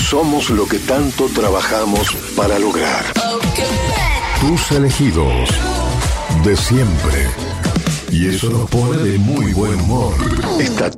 Somos lo que tanto trabajamos para lograr. Tus elegidos de siempre. Y eso nos pone de muy buen humor. Está